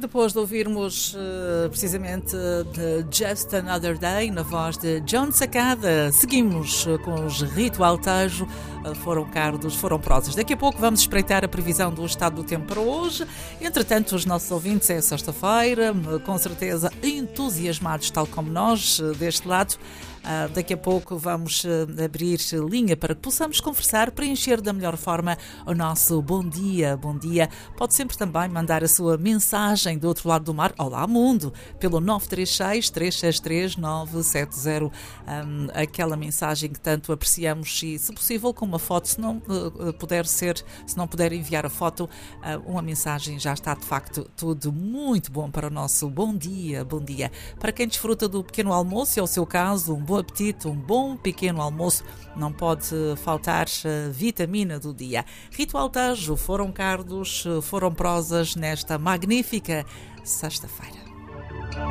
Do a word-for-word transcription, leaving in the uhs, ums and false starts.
depois de ouvirmos uh, precisamente de Just Another Day, na voz de John Sacada, seguimos uh, com os Ritual Tejo, uh, foram cardos, foram prosas. Daqui a pouco vamos espreitar a previsão do estado do tempo para hoje. Entretanto, os nossos ouvintes é sexta-feira, uh, com certeza entusiasmados, tal como nós, uh, deste lado. Uh, daqui a pouco vamos uh, abrir linha para que possamos conversar, preencher da melhor forma o nosso bom dia. Bom dia. Pode sempre também mandar a sua mensagem do outro lado do mar. Olá, mundo! Pelo nove três seis, três seis três, nove sete zero. Um, aquela mensagem que tanto apreciamos e, se possível, com uma foto, se não uh, puder ser, se não puder enviar a foto, uh, uma mensagem já está, de facto, tudo muito bom para o nosso bom dia. Bom dia. Para quem desfruta do pequeno almoço, é o seu caso, um bom apetite, um bom pequeno almoço, não pode faltar a vitamina do dia. Ritual Tejo, foram cardos, foram prosas nesta magnífica sexta-feira.